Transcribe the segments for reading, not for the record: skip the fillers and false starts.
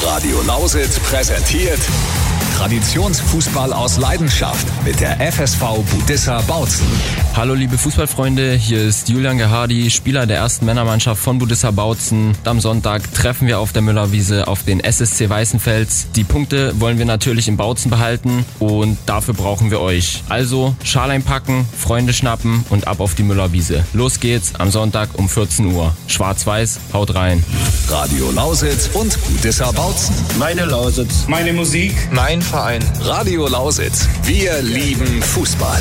Radio Lausitz präsentiert Traditionsfußball aus Leidenschaft mit der FSV Budissa Bautzen. Hallo liebe Fußballfreunde, hier ist Julian Gerhardi, Spieler der ersten Männermannschaft von Budissa Bautzen. Am Sonntag treffen wir auf der Müllerwiese auf den SSC Weißenfels. Die Punkte wollen wir natürlich in Bautzen behalten und dafür brauchen wir euch. Also Schal einpacken, Freunde schnappen und ab auf die Müllerwiese. Los geht's am Sonntag um 14 Uhr. Schwarz-Weiß, haut rein. Radio Lausitz und Budissa Bautzen. Meine Lausitz. Meine Musik. Mein Verein. Radio Lausitz. Wir lieben Fußball.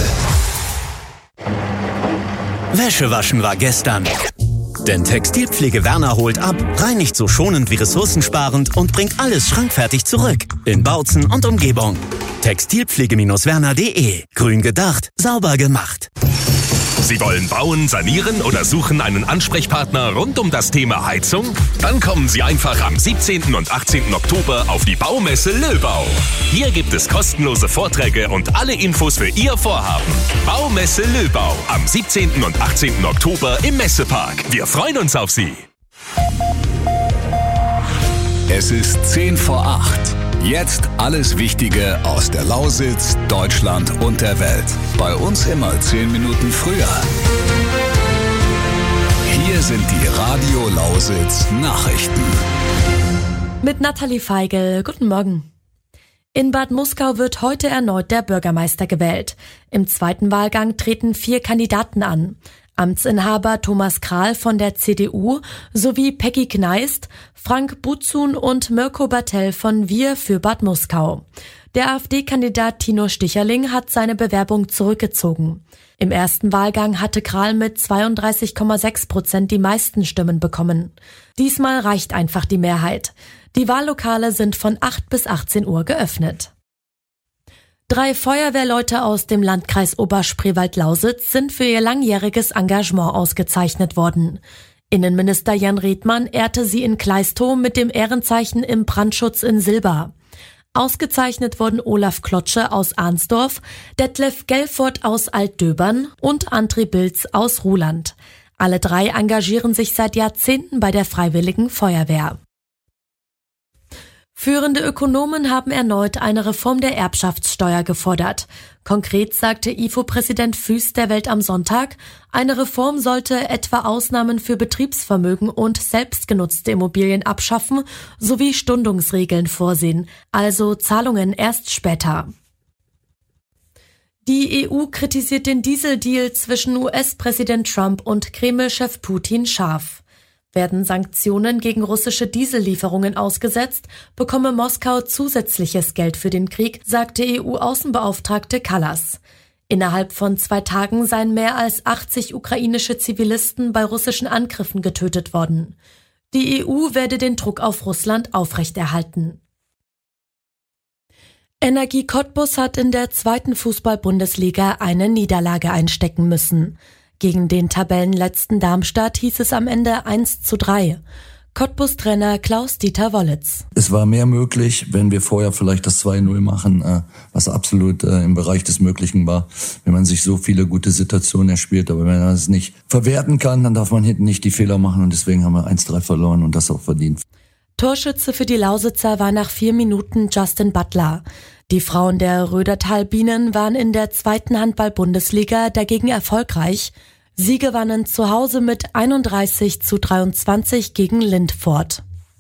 Wäsche waschen war gestern. Denn Textilpflege Werner holt ab, reinigt so schonend wie ressourcensparend und bringt alles schrankfertig zurück. In Bautzen und Umgebung. Textilpflege-werner.de. Grün gedacht, sauber gemacht. Sie wollen bauen, sanieren oder suchen einen Ansprechpartner rund um das Thema Heizung? Dann kommen Sie einfach am 17. und 18. Oktober auf die Baumesse Löbau. Hier gibt es kostenlose Vorträge und alle Infos für Ihr Vorhaben. Baumesse Löbau am 17. und 18. Oktober im Messepark. Wir freuen uns auf Sie. Es ist 10 vor 8. Jetzt alles Wichtige aus der Lausitz, Deutschland und der Welt. Bei uns immer 10 Minuten früher. Hier sind die Radio Lausitz Nachrichten. Mit Nathalie Feigl. Guten Morgen. In Bad Muskau wird heute erneut der Bürgermeister gewählt. Im zweiten Wahlgang treten 4 Kandidaten an. Amtsinhaber Thomas Krahl von der CDU sowie Peggy Kneist, Frank Butzun und Mirko Bartell von Wir für Bad Muskau. Der AfD-Kandidat Tino Sticherling hat seine Bewerbung zurückgezogen. Im ersten Wahlgang hatte Krahl mit 32,6% die meisten Stimmen bekommen. Diesmal reicht einfach die Mehrheit. Die Wahllokale sind von 8 bis 18 Uhr geöffnet. 3 Feuerwehrleute aus dem Landkreis Oberspreewald-Lausitz sind für ihr langjähriges Engagement ausgezeichnet worden. Innenminister Jan Redmann ehrte sie in Kleistow mit dem Ehrenzeichen im Brandschutz in Silber. Ausgezeichnet wurden Olaf Klotsche aus Arnsdorf, Detlef Gelfort aus Altdöbern und André Bilz aus Ruhland. Alle 3 engagieren sich seit Jahrzehnten bei der Freiwilligen Feuerwehr. Führende Ökonomen haben erneut eine Reform der Erbschaftssteuer gefordert. Konkret sagte IFO-Präsident Füß der Welt am Sonntag, eine Reform sollte etwa Ausnahmen für Betriebsvermögen und selbstgenutzte Immobilien abschaffen sowie Stundungsregeln vorsehen, also Zahlungen erst später. Die EU kritisiert den Dieseldeal zwischen US-Präsident Trump und Kreml-Chef Putin scharf. Werden Sanktionen gegen russische Diesellieferungen ausgesetzt, bekomme Moskau zusätzliches Geld für den Krieg, sagte EU-Außenbeauftragte Kallas. Innerhalb von 2 Tagen seien mehr als 80 ukrainische Zivilisten bei russischen Angriffen getötet worden. Die EU werde den Druck auf Russland aufrechterhalten. Energie Cottbus hat in der 2. Fußball-Bundesliga eine Niederlage einstecken müssen. Gegen den Tabellenletzten Darmstadt hieß es am Ende 1:3. Cottbus-Trainer Klaus-Dieter Wollitz. Es war mehr möglich, wenn wir vorher vielleicht das 2:0 machen, was absolut im Bereich des Möglichen war. Wenn man sich so viele gute Situationen erspielt, aber wenn man es nicht verwerten kann, dann darf man hinten nicht die Fehler machen und deswegen haben wir 1:3 verloren und das auch verdient. Torschütze für die Lausitzer war nach 4 Minuten Justin Butler. Die Frauen der Rödertal Bienen waren in der 2. Handball-Bundesliga dagegen erfolgreich. Sie gewannen zu Hause mit 31:23 gegen Lindfort.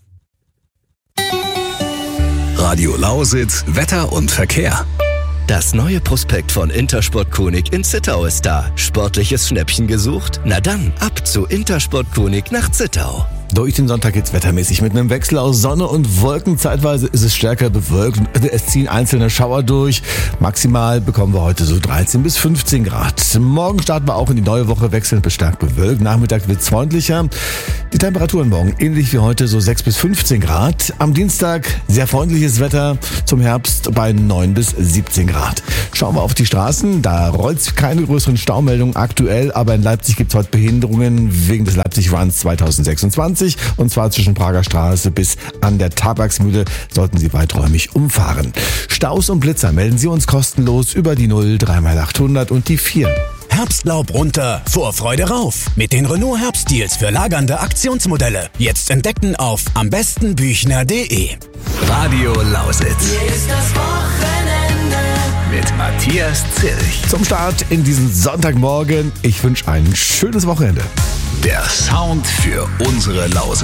Radio Lausitz, Wetter und Verkehr. Das neue Prospekt von Intersport Konig in Zittau ist da. Sportliches Schnäppchen gesucht? Na dann, ab zu Intersport Konig nach Zittau. Durch den Sonntag geht's wettermäßig mit einem Wechsel aus Sonne und Wolken. Zeitweise ist es stärker bewölkt und es ziehen einzelne Schauer durch. Maximal bekommen wir heute so 13 bis 15 Grad. Morgen starten wir auch in die neue Woche wechselnd bis stark bewölkt. Nachmittag wird's freundlicher. Die Temperaturen morgen ähnlich wie heute so 6 bis 15 Grad. Am Dienstag sehr freundliches Wetter zum Herbst bei 9 bis 17 Grad. Schauen wir auf die Straßen. Da rollt's keine größeren Staumeldungen aktuell, aber in Leipzig gibt's heute Behinderungen wegen des Leipzig Runs 2026. Und zwar zwischen Prager Straße bis an der Tabaksmühle sollten Sie weiträumig umfahren. Staus und Blitzer melden Sie uns kostenlos über die 0 3x800 und die 4. Herbstlaub runter, Vorfreude rauf. Mit den Renault Herbstdeals für lagernde Aktionsmodelle. Jetzt entdecken auf ambestenbüchner.de. Radio Lausitz. Hier ist das Wochenende. Mit Matthias Zilch. Zum Start in diesen Sonntagmorgen. Ich wünsche ein schönes Wochenende. Der Sound für unsere Lausitz.